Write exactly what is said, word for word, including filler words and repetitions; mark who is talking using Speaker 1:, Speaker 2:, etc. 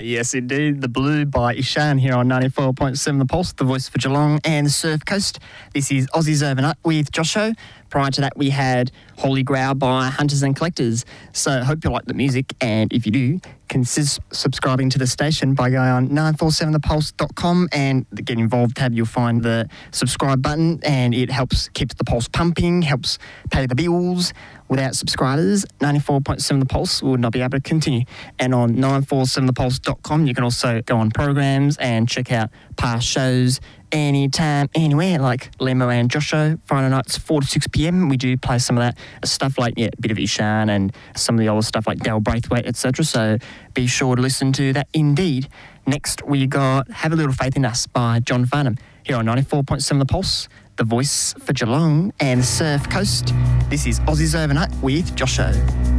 Speaker 1: Yes, indeed. The Blue by Ishan here on ninety-four point seven The Pulse, the voice for Geelong and the Surf Coast. This is Aussies Overnight with Josho. Prior to that, we had Holy Grail by Hunters and Collectors. So I hope you like the music, and if you do, consider subscribing to the station by going on nine four seven the pulse dot com, and the Get Involved tab, you'll find the subscribe button, and it helps keep the Pulse pumping, helps pay the bills. Without subscribers, ninety-four point seven The Pulse would not be able to continue. And on nine four seven the pulse dot com, you can also go on programs and check out past shows anytime, anywhere, like Lemo and Josho. Friday nights, four to six p.m. We do play some of that stuff like, yeah, a bit of Ishan and some of the other stuff like Dale Braithwaite, et cetera. So be sure to listen to that indeed. Next, we got Have a Little Faith in Us by John Farnham here on ninety-four point seven The Pulse, the voice for Geelong and the Surf Coast. This is Aussies Overnight with Josho.